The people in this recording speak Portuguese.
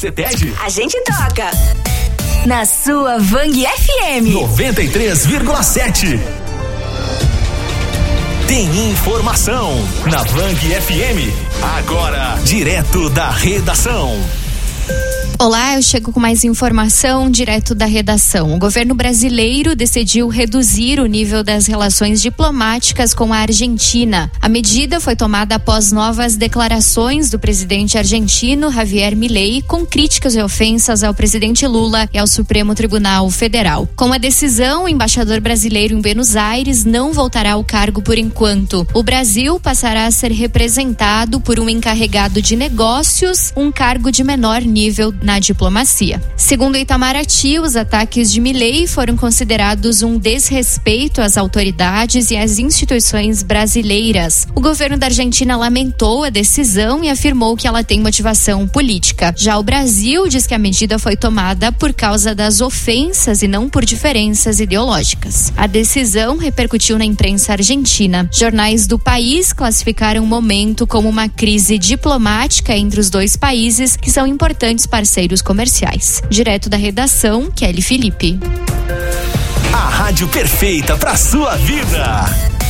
você pede, a gente toca. Na sua Vang FM 93,7. Tem informação na Vang FM. Agora, direto da redação. Olá, eu chego com mais informação direto da redação. O governo brasileiro decidiu reduzir o nível das relações diplomáticas com a Argentina. A medida foi tomada após novas declarações do presidente argentino Javier Milei com críticas e ofensas ao presidente Lula e ao Supremo Tribunal Federal. Com a decisão, o embaixador brasileiro em Buenos Aires não voltará ao cargo por enquanto. O Brasil passará a ser representado por um encarregado de negócios, um cargo de menor nível na diplomacia. Segundo Itamaraty, os ataques de Milei foram considerados um desrespeito às autoridades e às instituições brasileiras. O governo da Argentina lamentou a decisão e afirmou que ela tem motivação política. Já o Brasil diz que a medida foi tomada por causa das ofensas e não por diferenças ideológicas. A decisão repercutiu na imprensa argentina. Jornais do país classificaram o momento como uma crise diplomática entre os dois países, que são importantes parceiros comerciais. Direto da redação, Kelly Felipe. A rádio perfeita pra sua vida.